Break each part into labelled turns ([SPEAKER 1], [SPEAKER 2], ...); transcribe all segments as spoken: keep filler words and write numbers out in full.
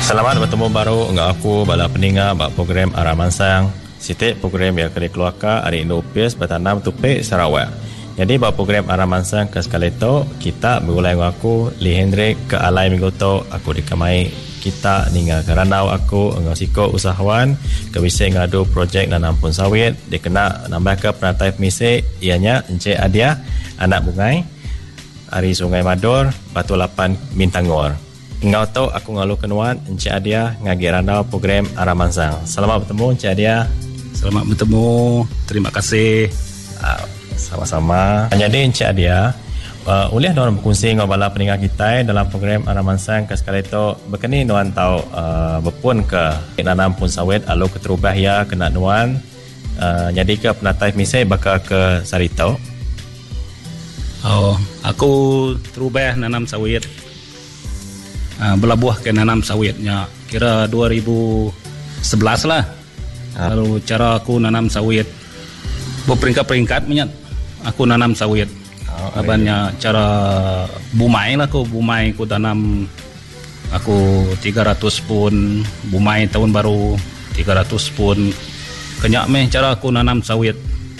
[SPEAKER 1] Selamat bertemu baru dengan aku bala pendengar bak program Arah Mansang. Sitik program yang akan dikeluarkan hari Indo Upis bertanam tupik Sarawak. Jadi bak program Arah Mansang ke sekali tu kita berulai dengan aku Lee Hendrik ke alai minggu tu aku dikamai kita ninga keranau aku dengan siko usahawan ke bisa ngadu projek nanam pun sawit dikena nambah ke perantai pemisik ianya Encik Adia anak bungai Ari Sungai Madur Batu Lapan Mintangor. Ingau tu aku ngalu kenuan Encik Adia ngagi randau program Arah Mansang. Selamat bertemu Encik Adia.
[SPEAKER 2] Selamat bertemu. Terima kasih.
[SPEAKER 1] Uh, sama-sama. Jadi Encik Adia uh, boleh nuan berkongsi dengan bala pendengar kita dalam program Arah Mansang ke sekali tu berkini nuan tahu uh, berpun ke nanam pun sawit alu keterubah ya kena nuan uh, jadi ke penatai misai bakal ke Sarito.
[SPEAKER 2] Oh, aku terubah nanam sawit. Uh, belabuh ke nanam sawitnya kira dua ribu sebelas lah. Ha. Lalu cara aku nanam sawit berperingkat-peringkat minyak aku nanam sawit. Oh, Abannya iya. Cara bumai lah aku bumai aku tanam aku tiga ratus pun bumai tahun baru tiga ratus pun kenyak meh cara aku nanam sawit.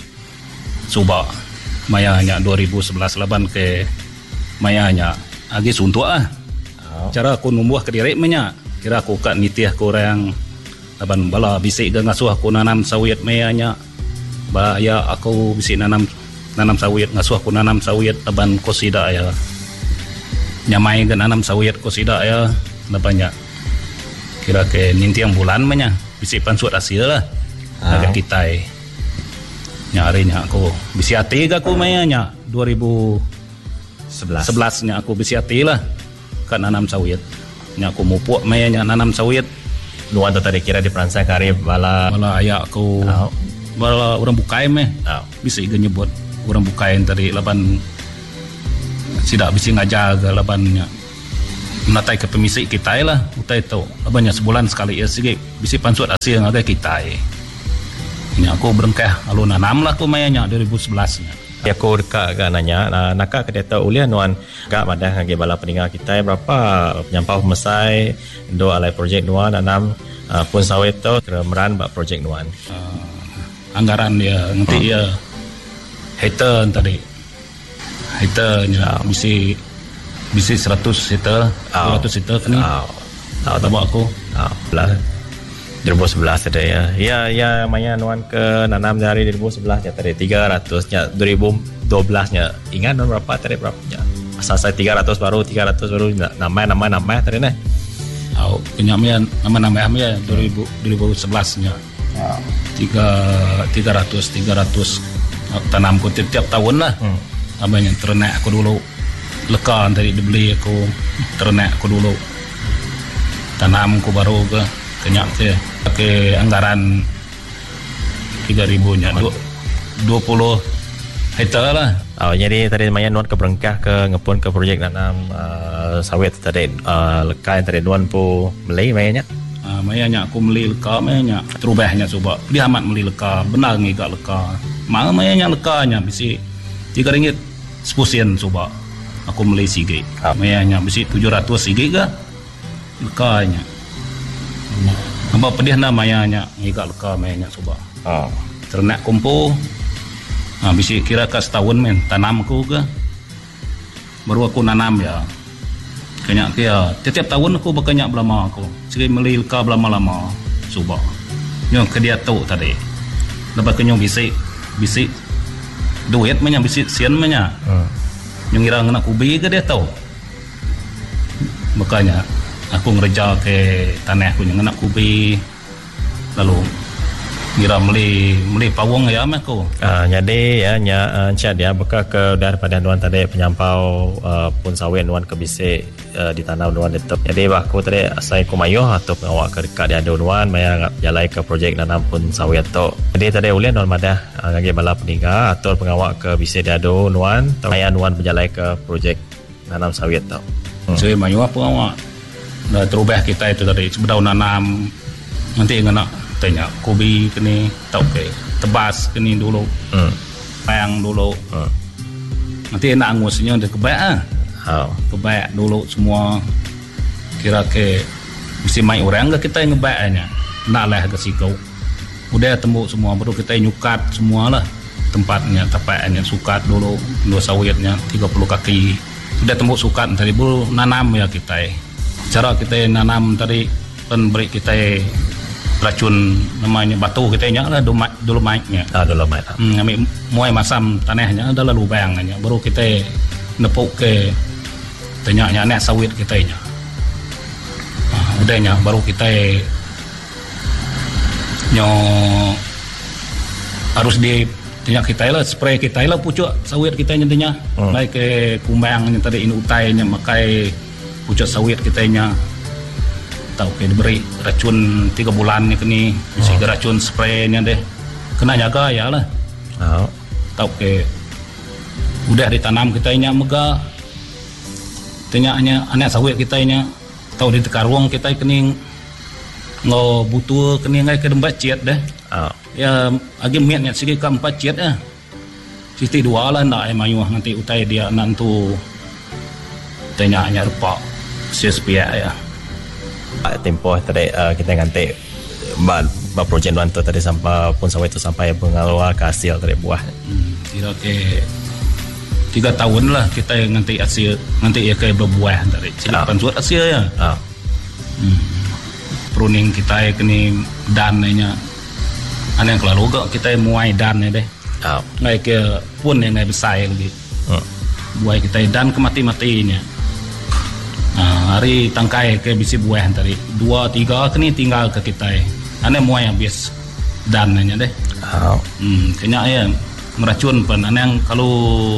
[SPEAKER 2] Cuba mayanya dua ribu sebelas laban ke mayanya agi suntuk ah. Cara aku numbuh ke diri menya kira aku kat nitih aku orang laban bala bisik ke ngasuh aku nanam sawit mayanya bala ya aku bisik nanam nanam sawit ngasuh aku nanam sawit laban kosida ya nyamai ke nanam sawit kosida ya labannya kira ke nintiang bulan menya bisik pansut hasil lah agak kitai nyarinya aku bisik hati ke aku mayanya dua ribu sebelas nya aku bisik hati lah kan nanam sawit nya aku mupuk mayanya nanam sawit
[SPEAKER 1] nuan tu tadi kira di peransai karib bala
[SPEAKER 2] bala ayak aku oh. Bala orang bukai meh oh. Bisa iga nyebut orang bukai tadi laban sidak bisa ngajar ke labannya menatai ke pemisik kita lah utai tu labannya sebulan sekali ya sige bisa pansut hasil ngagai kita ini aku berengkah lalu nanam lah aku mayanya dua ribu sebelas nya.
[SPEAKER 1] Ya aku dekat kan nanya nah, nakak kedeta ulian nuan gak madah ngagi bala pendengar kita berapa penyampau mesai do alai projek nuan nanam uh, pun sawit tu kemeran bak projek nuan
[SPEAKER 2] uh, anggaran dia nanti ya oh. Hektar tadi hektarnya oh. bisi bisi seratus hektar dua ratus hektar kan ni tahu tahu aku
[SPEAKER 1] oh. Belah dua ribu sebelas ada ya. Ya ya maya nuan ke nanam dari dua ribu sebelas nya tadi tiga ratus nya dua ribu dua belas nya. Ingat nuan berapa tadi berapa nya? Asal saya tiga ratus baru tiga ratus baru nama nama nama tadi nah.
[SPEAKER 2] Oh, penyamian nama-nama ya dua ribu sebelas nya. Wow. tiga ratus tiga ratus tanamku tiap tahun lah. Hmm. Abangnya ternak aku dulu. Lekan tadi dibeli aku ternak aku dulu. Tanamku baru ke kenyak ke pakai anggaran tiga ribu nya dua puluh hektar lah.
[SPEAKER 1] Oh, jadi tadi lumayan nuan ke berengkah ke ngepun ke projek nanam uh, sawit tadi uh, lekai tadi nuan pu beli mayanya.
[SPEAKER 2] Ah uh, mayanya aku beli leka mayanya terubahnya coba. Dia amat beli leka benar ngi gak leka. Mal mayanya lekanya bisi tiga ringgit sepuluh sen coba. Aku beli sige. Ah. Mayanya bisi tujuh ratus sige ke lekanya. Apa pedih namanya ngigak leka mayanya coba. Oh. Ternak kumpu. Ah bisi kira ka setahun men tanam aku ke. Baru aku nanam ya. Kenyak ke ya. Tiap tahun aku berkenyak belama aku. Sekali meli leka belama-lama coba. Nyong ke dia tu tadi. Lepas kenyong bisi bisi duit menya bisi sian menya. Hmm. Nyong ngira ngena kubi ke dia tahu. Makanya aku ngerja ke tanah aku yang nak kubi lalu ngira meli meli pawang ya mak aku.
[SPEAKER 1] Ah uh, jadi ya nya uh, Encik dia bekal ke daripada nuan tadi penyampau uh, pun sawit nuan ke bisi uh, di tanah nuan itu. Jadi aku tadi saya kumayuh atau awak ke dekat dia nuan maya jalai ke projek nanam pun sawit tu. Jadi tadi ulin nuan madah uh, ngagi bala peninggal atau pengawak ke bisi dia nuan maya nuan berjalai ke projek nanam sawit tu.
[SPEAKER 2] Hmm. Saya mayuh apa awak dah terubah kita itu tadi sebelum nanam nanti ngena tanya kobi kini tau ke tebas kini dulu hmm. payang dulu hmm. nanti nak angusnya dia kebaik ah oh. kebaik dulu semua kira ke mesti main orang ke kita yang ngebaknya nak lah ke sikau udah tembuk semua baru kita nyukat semua lah tempatnya tapaknya sukat dulu dua sawitnya tiga puluh kaki udah tembuk sukat tadi baru nanam ya kita cara kita nanam tadi kan beri kita racun namanya batu kita nya lah dolomitnya
[SPEAKER 1] ah dolomit
[SPEAKER 2] hmm, ambil muai masam tanahnya adalah lubangnya baru kita nepuk ke tanyanya anak sawit kita nya ah, udahnya baru kita nyo harus di tinyak kita lah spray kita lah pucuk sawit kita nya tanya hmm. baik ke kumbang tadi ini utainya makai pucuk sawit kita nya tahu ke diberi racun tiga bulan ni kini mesti hmm. racun spray nya deh kena jaga ya lah oh. tahu ke udah ditanam kita nya mega tanyanya anak sawit kita nya tahu di tekarwang kita kini ngo butuh kini ngai ke dembat ciat dah. Oh. Ya agi miatnya segi ke empat ciat ah. Siti dua lah nak ai mayu nanti utai dia nantu tanya nya rupa sia-sia ya.
[SPEAKER 1] Tempoh tadi uh, kita ganti ba, ba projek luan tu tadi sampai pun sawit tu sampai mengeluar ke hasil dari buah.
[SPEAKER 2] Hmm, kira ke tiga tahun lah kita nanti hasil nanti ya ke berbuah tadi. Silakan oh. suat hasil ya. Oh. Hmm. Pruning kita kini dan nya ane yang kelalu gak kita muai dan deh oh. ngai ke pun yang ngai besar lagi oh. buai kita dan ke mati-matinya nah, hari tangkai ke bisi buah tadi dua tiga kini tinggal ke kita ane muai habis dan nya deh oh. hmm, kena ya meracun pun ane yang kalau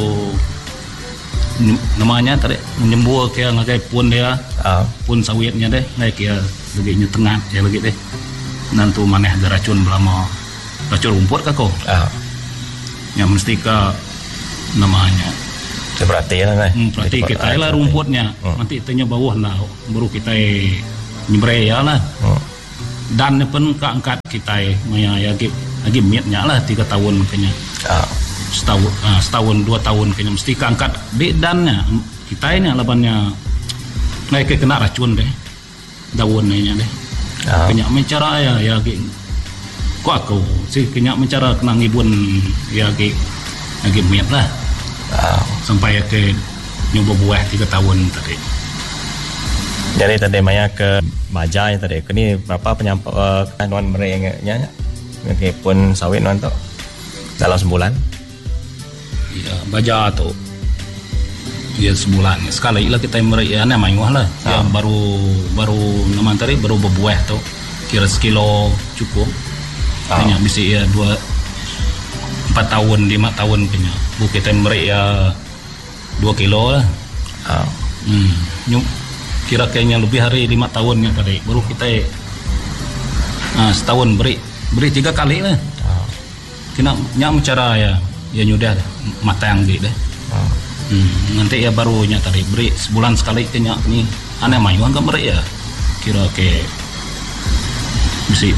[SPEAKER 2] namanya tadi menyembuh ke ngai pun dia oh. pun sawitnya deh ngai ke lagi tengah ya lagi deh nantu maneh ada racun belama racun rumput kah kau ah. yang mesti ke namanya
[SPEAKER 1] seperti lah kan
[SPEAKER 2] hmm, berarti kita lah rumputnya hmm. nanti tanya bawah lah baru kita nyembray ya lah hmm. dan pun keangkat kita maya ya lagi miatnya lah tiga tahun kayaknya ah. setahun uh, setahun dua tahun kayaknya mesti keangkat di dannya kita ini labannya naik ke kena racun deh daunnya deh oh. kenyak mencara ya ya ge kok aku sih kenyak mencara kena ngibun ya ge lagi miat lah oh. sampai ke nyoba buah tiga tahun tadi
[SPEAKER 1] jadi tadi maya ke Baja tadi kini berapa penyampaian uh, nuan merengnya meskipun sawit nuan tu dalam sebulan
[SPEAKER 2] ya Baja tu ya sebulan sekali lah kita meriah ya, main wah lah oh. ya baru baru nama tadi baru berbuah tu kira sekilo cukup kayaknya oh. bisa ya dua empat tahun lima tahun kayaknya bu kita meriah dua kilo lah oh. hmm. Nyum, kira kayaknya lebih hari lima tahunnya tadi baru kita nah, setahun beri beri tiga kali lah oh. kena nyam cara ya ya nyudah matang gitu deh oh. Hmm, nanti ya barunya tadi beri sebulan sekali kenyak ni aneh mayuan kan beri ya kira ke mesti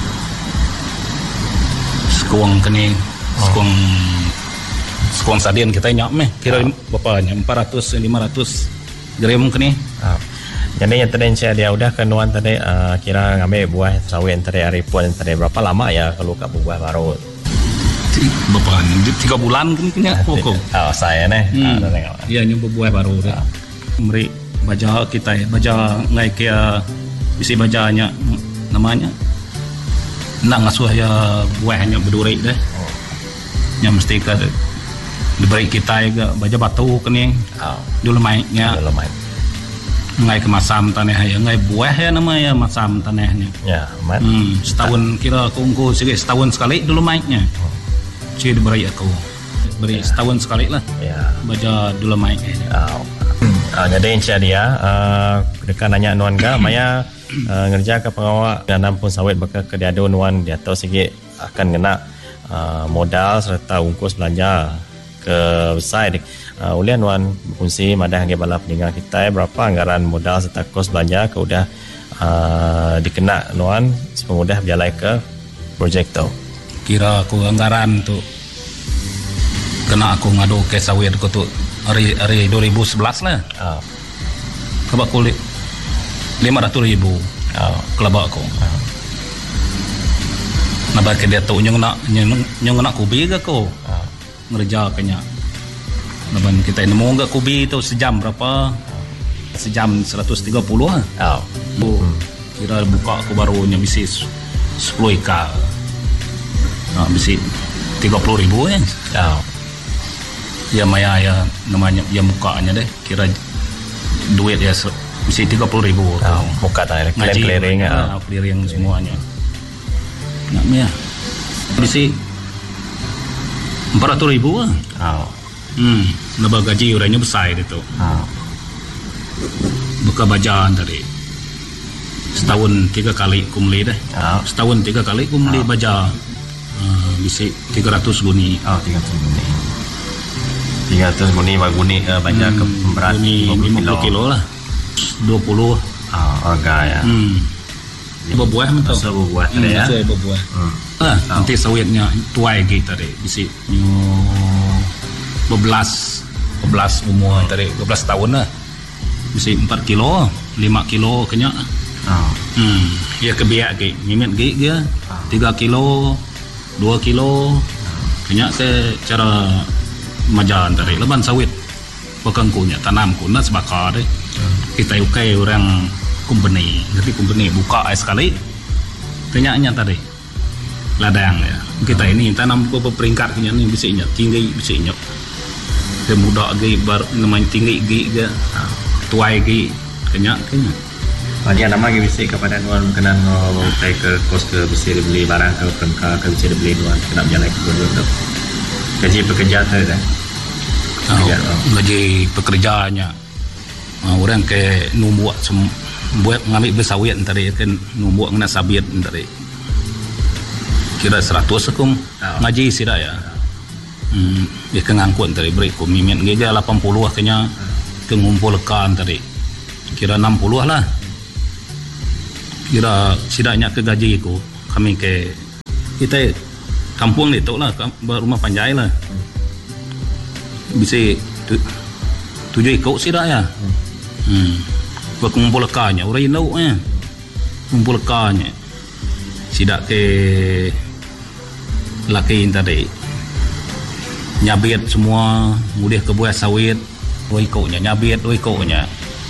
[SPEAKER 2] sekuang kini sekuang sekuang sadian kita nyak meh kira oh. bapaknya empat ratus lima ratus gram kini
[SPEAKER 1] oh. jadi yang tadi saya dia udah kenuan tadi uh, kira ngambil buah sawit tadi hari pun tadi berapa lama ya kalau kat buah baru
[SPEAKER 2] bapak tiga bulan kan kena pokok.
[SPEAKER 1] Oh saya nih.
[SPEAKER 2] Hmm. Iya nyoba buah baru deh. Meri baca kita ya baca ngai kia bisi bacanya namanya. Nak ngasuh ya buahnya berduri deh. Oh. Yang mesti ke diberi kita ya baca batu kene. Oh. Dulu mainnya. Dulu main. Ngai ke masam tanah ya ngai buah ya namanya masam tanahnya. Ya, main. Hmm, setahun kira kungku sikit setahun sekali dulu mainnya. Oh. Cik diberi aku beri ya. Setahun sekali lah ya. Baca dulu main
[SPEAKER 1] oh. uh, jadi insya dia uh, dekat nanya nuan ga maya uh, ngerja ke pengawal nanam pun sawit baka ke diadu nuan dia tahu sikit akan kena uh, modal serta ungkus belanja ke besar uh, ulian nuan fungsi madah ngai bala peninggal kita berapa anggaran modal serta kos belanja ke udah uh, dikena nuan sepengudah berjalan ke projek tu
[SPEAKER 2] kira aku anggaran tu kena aku ngadu ke sawit aku tu hari hari dua ribu sebelas lah. Oh. Kebak kulit lima ratus ribu. Oh, kelabak ko. Oh. Nabak ke dia tu nyong nak nyong, nyong nak kubi ke ko. Oh. Ngerja kanya. Naban kita nemu enggak kubi itu sejam berapa? Sejam seratus tiga puluh ah.
[SPEAKER 1] Oh.
[SPEAKER 2] Bu, hmm. Kira buka aku barunya bisi sepuluh ika. Nah, bisi tiga puluh ribu ya.
[SPEAKER 1] Oh.
[SPEAKER 2] Ya maya ya namanya ya mukanya deh. Kira duit ya bisi tiga puluh ribu.
[SPEAKER 1] Oh, muka tak clearing
[SPEAKER 2] ya. Clearing semuanya. Nak mia. Bisi empat ratus ribu ah.
[SPEAKER 1] Oh.
[SPEAKER 2] Hmm, nabag gaji urangnya besar itu.
[SPEAKER 1] Oh.
[SPEAKER 2] Buka bajaan tadi. Setahun tiga kali kumli deh.
[SPEAKER 1] Oh.
[SPEAKER 2] Setahun tiga kali kumli oh. Baja. Uh, bisa tiga ratus guni.
[SPEAKER 1] Oh, tiga ratus guni. tiga ratus guni baguni uh, baja hmm, ke berat
[SPEAKER 2] lima puluh kilo lah. dua puluh.
[SPEAKER 1] Oh, harga ya.
[SPEAKER 2] Hmm. Berbuah betul.
[SPEAKER 1] Masa berbuah tadi
[SPEAKER 2] hmm,
[SPEAKER 1] ya.
[SPEAKER 2] Masa berbuah.
[SPEAKER 1] Hmm.
[SPEAKER 2] Ah, oh. Nanti sawitnya tuai gitu tadi. Bisa bebelas bebelas umur hmm. tadi, dua belas tahun lah. Bisa empat kilo, lima kilo kena.
[SPEAKER 1] Oh.
[SPEAKER 2] Hmm, ya kebiak ke, mimet ke dia. tiga kilo, dua kilo. Kena ke cara majan tadi, leban sawit. Bekangkunya tanam kuna sebakar deh. Hmm. Kita ukai orang company, ngerti company buka sekali. Kenyaknya tadi. Ladang ya. Kita hmm. ini tanam ke peringkat kenya ni bisa inyak, tinggi bisa inyak. Dia muda ge bar namanya tinggi ge ge. Tuai ge kenyak kenyak.
[SPEAKER 1] Dia nama ge bisa kepada nuan kena no tai ke kos ke bisa beli barang ke pengka ke bisa beli nuan kena berjalan ke dulu tu. Gaji pekerja tu dah.
[SPEAKER 2] Oh, gaji pekerjanya. Uh, orang ke numbuak buat ngambil bersawit tadi kan numbuak kena sabit tadi. Kira seratus akum oh. Ngaji sih dah ya. Hmm, dia kengangkut tadi beri ku mimin ge lapan puluh kenya ke ngumpulkan tadi. Kira enam puluh lah. Kira sidaknya ke gaji ku kami ke kita kampung itu lah rumah panjai lah. Bisa tu, tujuh ikut sidak ya. Hmm. Buat ngumpulkannya orang inau nya. Ngumpulkannya. Sidak ke laki tadi. Nyabit semua mudah ke buah sawit dua ikutnya nyabit dua ikutnya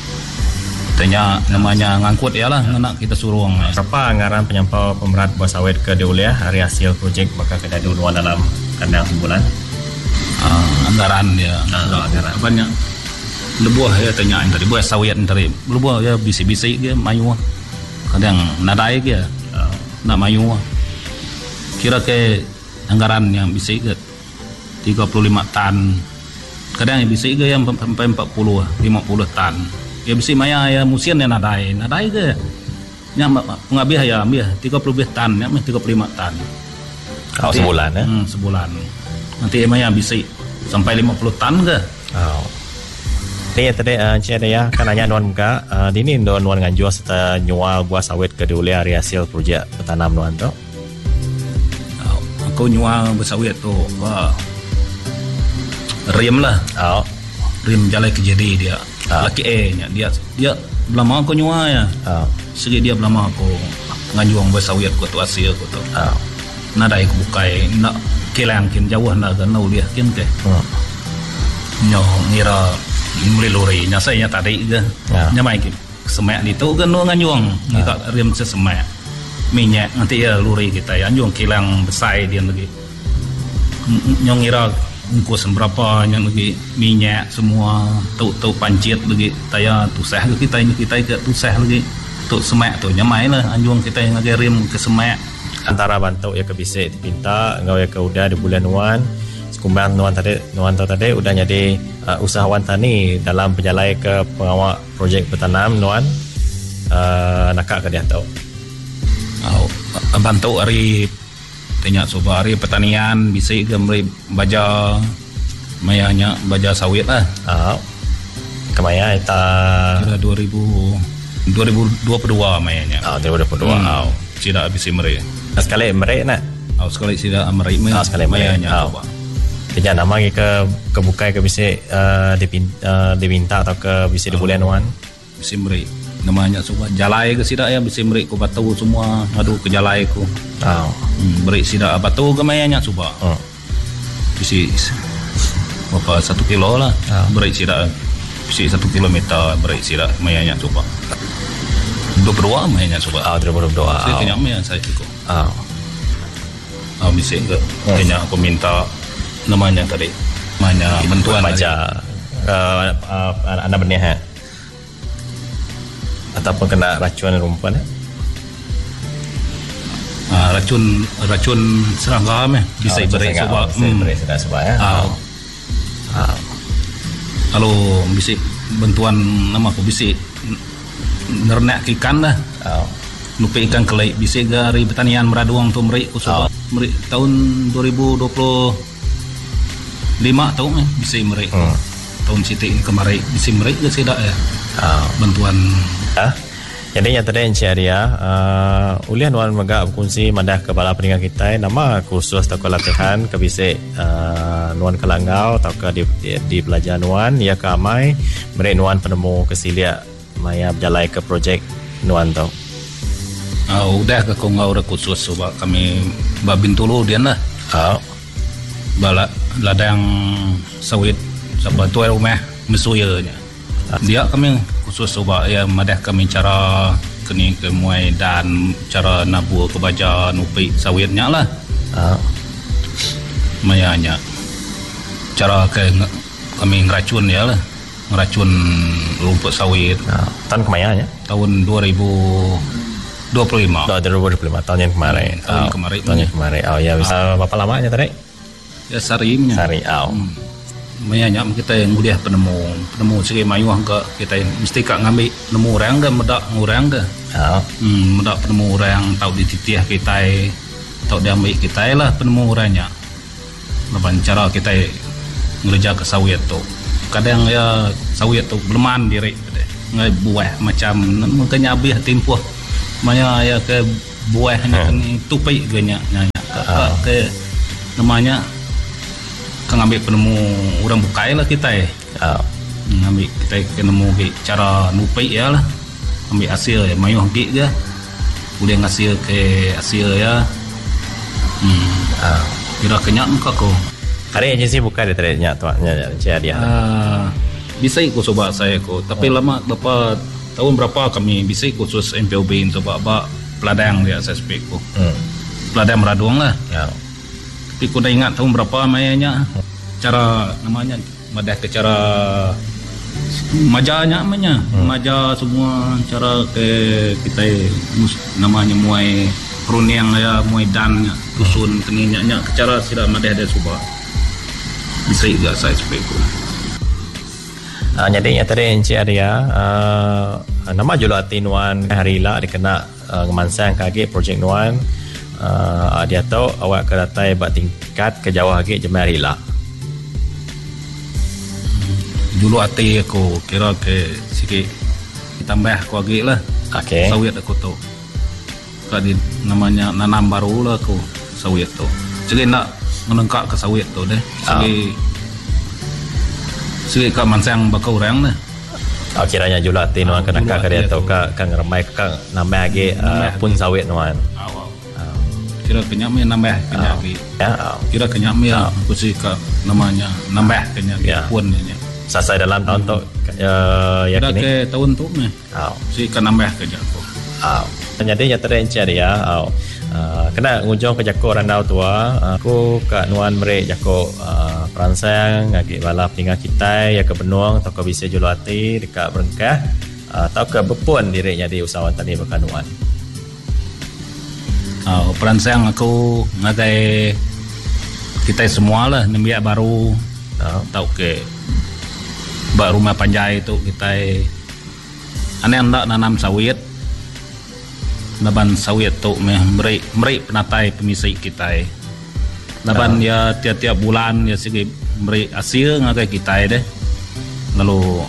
[SPEAKER 2] tanya namanya ngangkut ya lah nak kita suruh
[SPEAKER 1] berapa anggaran penyampau pemerat buah sawit ke Deuliah hari hasil projek bakal kita dulu dalam kandang sebulan
[SPEAKER 2] uh, anggaran dia
[SPEAKER 1] uh, anggaran
[SPEAKER 2] banyak lebuah ya tanyaan tadi buah sawit tadi lebuah ya bisi-bisi dia mayu kadang nadai dia uh, nak mayu kira ke anggaran yang bisi ke tiga puluh lima tan. Kadang yang bisa ke yang sampai empat puluh, lima puluh tan. Ya bisa maya ya musim yang nadai, nadai ke. Yang mengambil ya ambil tiga puluh tan, ya tiga puluh lima tan.
[SPEAKER 1] Kalau sebulan ya?
[SPEAKER 2] Hmm, sebulan. Nanti maya bisa sampai lima puluh tan ke.
[SPEAKER 1] Oh. Ni tadi encik ada ya kan nanya nuan muka, uh, di ni nuan nuan nganjur serta nyual buah sawit ke Deuliah hari hasil projek bertanam nuan tu.
[SPEAKER 2] Oh, aku nyual bersawit tu. Wah. Rim lah,
[SPEAKER 1] oh.
[SPEAKER 2] Rim jalan kejadi dia, oh. Laki E nya dia dia belama aku nyua ya, oh. Segi dia belama aku ngajuang bersawit aku tu hasil aku tu, oh. Nadai aku bukai, nak kelangkin jauh nak kenal dia kin ke, oh. Nyo ngira mulai lori, nya saya tadi ke, oh. Nya mai semak di tu kan nu ngajuang, oh. Kita rim sesemak, minyak nanti ya lori kita ya, ngajuang kilang besar dia lagi, nyo ngira ungkus berapa yang lagi minyak semua tu-tu pancit lagi taya tusah ke kita ini kita ke tusah lagi tu semak tu nyamai lah anjung kita yang lagi rim ke semak
[SPEAKER 1] antara bantu ya ke bisik dipinta ngau ya ke udah di bulan nuan sekumbang nuan tadi nuan tu tadi udah jadi uh, usahawan tani dalam penjalai ke pengawal projek bertanam nuan uh, nakak ke dia tu
[SPEAKER 2] oh, bantu hari tanya coba hari pertanian bisa gambar baja mayanya baja sawit lah.
[SPEAKER 1] Oh. Kemaya itu
[SPEAKER 2] kira dua ribu dua puluh dua mayanya.
[SPEAKER 1] Oh, dua ribu dua puluh dua.
[SPEAKER 2] Hmm. Oh, tidak bisa mere.
[SPEAKER 1] Sekali mere nak.
[SPEAKER 2] Oh, sekali tidak mere.
[SPEAKER 1] Oh, sekali mayanya. Oh. Dia nama ke kebukai ke bisa uh, dipinta, uh, diminta atau ke bisa di bulan wan.
[SPEAKER 2] Bisa mere. namanya suka jalai ke sidak ya bisa merik ku batu semua ngadu ke jalai ku.
[SPEAKER 1] Oh.
[SPEAKER 2] Hmm, merik sidak batu ke mayanya suka.
[SPEAKER 1] Oh.
[SPEAKER 2] Bisa berapa satu kilo lah. Oh. Merik sidak bisa satu kilometer merik sidak mayanya suka. Dua berdua mayanya suka.
[SPEAKER 1] Ah, dua berdua.
[SPEAKER 2] Saya kenyang maya saya cukup.
[SPEAKER 1] Ah.
[SPEAKER 2] Ah, bisa enggak? Oh. Kayaknya aku minta namanya tadi. Namanya bantuan
[SPEAKER 1] baca. Uh, uh, anda benih ha? Ataupun kena racun rumput ha?
[SPEAKER 2] Uh, racun racun serangga meh bisa oh, beri sebab
[SPEAKER 1] bisa hmm. beri sedap sebab ya.
[SPEAKER 2] Uh, uh, kalau bisa bantuan nama aku bisa nernak ikan dah. Oh. Nupi ikan kelai bisa dari pertanian meraduang tu meri ku sebab oh. meri tahun dua ribu dua puluh lima tahun eh bisa meri. Hmm. Tahun situ ini kemarin bisa meri ke tidak ya? Oh. Bantuan.
[SPEAKER 1] Ah. Jadi yang tadi Encik Arya, uh, ulian wan megak berkongsi mandah ke bala peninggal kita nama kursus atau latihan ke bisik uh, nuan kelangau atau ke di, di, di belajar nuan ia ke amai meri nuan penemu kesilia maya berjalai ke projek nuan tau.
[SPEAKER 2] Uh, udah ke kongau udah kursus sebab kami babin tulu dia lah.
[SPEAKER 1] Oh.
[SPEAKER 2] Bala ladang sawit sebab tu rumah mesuyanya. Dia kami khusus coba ya madah kami cara kini ke muai dan cara nabu ke baja nupi sawitnya lah. Uh. Mayanya cara ke kami ngeracun ya lah, ngeracun rumput sawit.
[SPEAKER 1] Uh. Tahun kemayanya?
[SPEAKER 2] Tahun dua ribu dua puluh lima.
[SPEAKER 1] dua ribu dua puluh lima tahun yang kemarin.
[SPEAKER 2] Hmm, tahun
[SPEAKER 1] oh.
[SPEAKER 2] kemarin.
[SPEAKER 1] Tahun yang kemarin. Oh ya bisa. Uh. Berapa lamanya tadi?
[SPEAKER 2] Ya sarimnya.
[SPEAKER 1] Sari. Oh. Hmm.
[SPEAKER 2] Mayanya kita yang mudah penemu penemu segi mayuah ke kita mesti kak ngambil penemu orang ke medak orang ke
[SPEAKER 1] oh.
[SPEAKER 2] hmm, medak penemu orang tahu di titiah kita tahu diambil kita lah penemu orangnya lepas cara kita ngerja ke sawit tu kadang ya sawit tu beleman diri ngai buah macam makanya habis timpuh maya ya ke buahnya hmm. tupai ganya nanya oh. ke namanya ngambil penemu orang bukai lah kita ya. Oh. Ngambil kita penemu cara nupai ya lah. Ambil hasil ya mayuh gig ke. Boleh ngasih ke hasil ya. Hmm. Oh. Kira kenyak muka ko.
[SPEAKER 1] Hari agensi buka dia tadi nyak tuaknya dia dia.
[SPEAKER 2] Uh, bisa ikut coba saya ko. Tapi oh. lama berapa tahun berapa kami bisa ikut khusus M P O B coba bak peladang dia saya speak ko. Hmm. Peladang meraduang lah. Oh. Tapi aku dah ingat tahun berapa mayanya cara namanya madah ke cara majanya namanya hmm. maja semua cara ke kita namanya muai peruniang ya muai dan dusun hmm. keninyak ke cara sila madah ada subah bisa juga saya sepeku.
[SPEAKER 1] Uh, jadi yang tadi Encik Arya uh, nama julati nuan hari lah dikena uh, ngemansang kaki projek nuan. Uh, dia tahu awak ke datai buat tingkat ke jauh lagi jemaah rila.
[SPEAKER 2] Dulu hati aku kira ke sikit tambah aku lagi lah.
[SPEAKER 1] Okay.
[SPEAKER 2] Sawit aku tu. Kadi namanya nanam baru lah aku sawit tu. Jadi nak menengkak ke sawit tu deh. Segi oh. Segi kat mansang bakau orang dah.
[SPEAKER 1] Oh, kiranya julati nuan kena kak dia tu kak kang remai kang nama lagi uh, pun sawit nuan.
[SPEAKER 2] Kira kenyak me nambah kenyak lagi. Oh. Ya. Oh. Kira kenyak me oh. Aku sih ke namanya nambah kenyak yeah. Pun ini.
[SPEAKER 1] Selesai dalam tahun tu uh, ya kini.
[SPEAKER 2] Ke tahun tu me.
[SPEAKER 1] Oh.
[SPEAKER 2] Si ke nambah kenyak aku.
[SPEAKER 1] Oh. Jadi yang terencet ya. Oh. Uh, kena ngujung ke jako randau tua. Uh, aku ke nuan merek jako uh, peransang ngagi bala peninggal kita ya ke Benuang atau ke bisa Julati dekat Berengkah uh, atau ke Bepun dirinya di usahawan tani Bekanuan.
[SPEAKER 2] Oh, peransang aku ngagai kita semua lah nembiak baru oh. Tahu ke bak rumah panjai tu kita ane hendak nanam sawit laban sawit tu meh meri meri penatai pemisai kita laban oh. Ya tiap-tiap bulan ya segi meri hasil ngagai kita deh lalu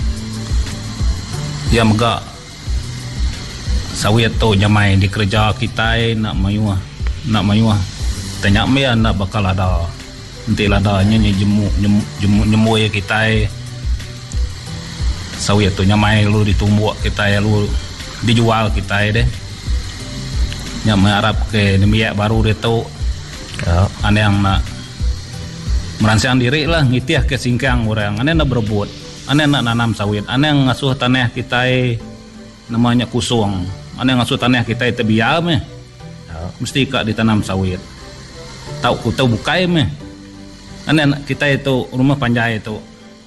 [SPEAKER 2] dia megak sawit tu nyamai di kerja kita nak mayuah nak mayuah tanya me nak bakal ada nanti ladanya jemu jemu jemu ya kita sawit tu nyamai lu ditumbuk kita ya lu dijual kita ya deh. Nyamai Arab ke demiak baru dia tu. Oh. Ane yang nak merancang diri lah ngitiah ke singkang orang. Ane nak berebut. Ane nak nanam sawit. Ane yang ngasuh tanah kita namanya kusung. Ane yang ngasuh tanah kita tebiam eh. Oh. Mesti kak ditanam sawit. Tahu ku tahu bukai meh. Ane kita itu rumah panjai itu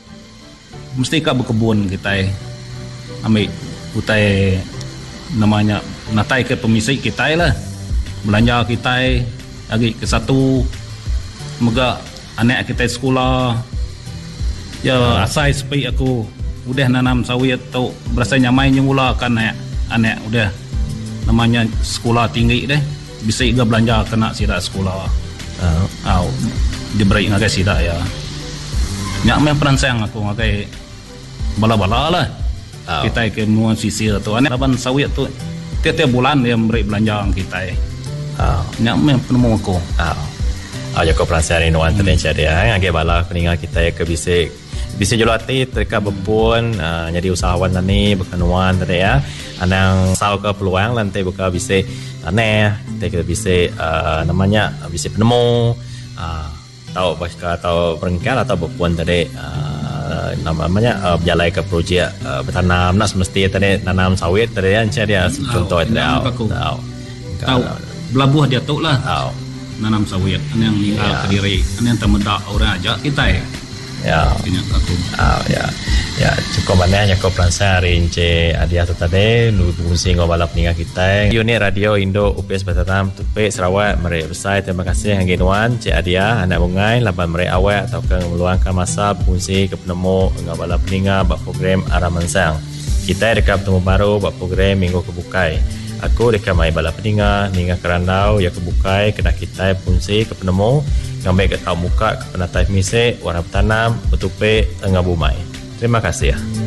[SPEAKER 2] mesti kak berkebun kita ambil kutai namanya natai ke pemisai kita lah belanja kita lagi ke satu moga anak kita sekolah ya asai sepi aku udah nanam sawit tu berasa nyamai nyula kan anak anak udah namanya sekolah tinggi deh bisa juga belanja kena sidak sekolah uh. oh, diberi ngakai sidak ya nyak meh perancang aku ngakai bala-bala lah. Oh. Kita ke nuan sisir tu. Anak laban sawit tu tiap-tiap bulan dia memberi belanja kita. Oh. Nyak meh penemu aku.
[SPEAKER 1] Oh. Oh, joko perancang ni nuan tadi dia. Ngagai bala peningat kita ke bisa bisa jual hati terka berpun uh, jadi usahawan tani bukan nuan tadi ya. Anang sau ke peluang lantai buka bisa tanah, kita bisa uh, namanya bisa penemu uh, tahu bahkan atau berengkar atau berpun tadi uh, Uh, namanya uh, berjalan ke projek uh, bertanam nak semesti tadi nanam sawit tadi kan dia contoh tadi tahu
[SPEAKER 2] tahu belabuh dia tu lah tahu nanam sawit yang tinggal ke diri yang temedak orang aja kita
[SPEAKER 1] ya
[SPEAKER 2] punya aku
[SPEAKER 1] ah ya ya cukup banyak cukup perancang rinci adia tu tadi nu fungsi ngobalap ninga kita unit radio Indo U P S Batam Tupe Sarawak mari besar terima kasih hangin wan cik adia anak bungai laban mari awak atau ke meluangkan masa fungsi ke penemu ngobalap ninga bak program Aramansang kita dekat bertemu baru bak program minggu kebukai aku dekat mai balap ninga ninga kerandau ya kebukai kena kita fungsi ke penemu ngambil ke tahu muka ke penatai misek warna tanam betupe tengah bumai. Terima kasih ya.